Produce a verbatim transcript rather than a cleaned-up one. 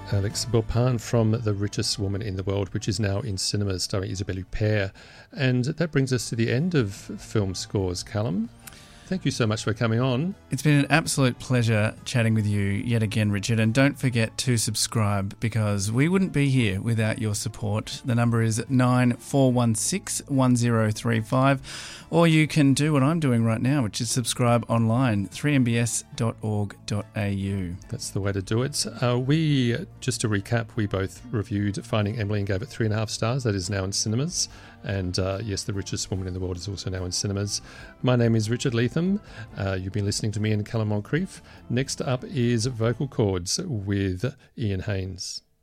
Alex Bopan from The Richest Woman in the World, which is now in cinemas, starring Isabelle Huppert. And that brings us to the end of Film Scores, Callum. Thank you so much for coming on. It's been an absolute pleasure chatting with you yet again, Richard. And don't forget to subscribe, because we wouldn't be here without your support. The number is nine four one six, one zero three five. Or you can do what I'm doing right now, which is subscribe online, three m b s dot org dot a u. That's the way to do it. Uh, we, just to recap, we both reviewed Finding Emily and gave it three and a half stars. That is now in cinemas. And uh, yes, The Richest Woman in the World is also now in cinemas. My name is Richard Leatham. Uh, you've been listening to me and Callum Moncrief. Next up is Vocal Chords with Ian Haynes.